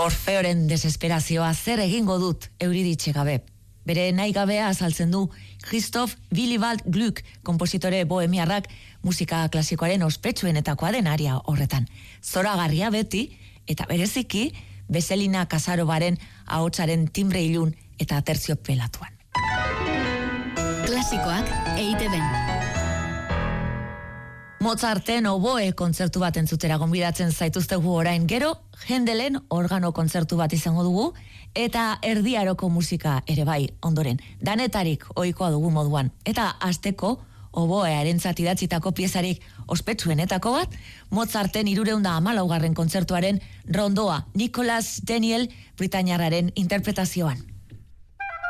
Orfeoren desesperazioa zer egingo dut Euriditxe gabe. Bere nahi gabea azaltzen du Christoph Willibald Gluck, konpositore bohemiarrak musika klasikoaren ospetsuenetakoa den aria horretan. Zoragarria beti eta bereziki Beselina Kasarobaren ahotsaren timbre ilun eta terziopelatuan. Klasikoak EITB-n. Mozarten oboe kontzertu bat entzutera gonbidatzen zaituztegu orain, gero Händelen organo kontzertu bat izango dugu eta erdiaroko musika ere bai ondoren. Danetarik ohikoa dugu moduan eta hasteko oboearentzat idatzitako piezarik ospetsuenetako bat, Mozarten 314. kontzertuaren rondoa, Nicolas Daniel Britainiarraren interpretazioan.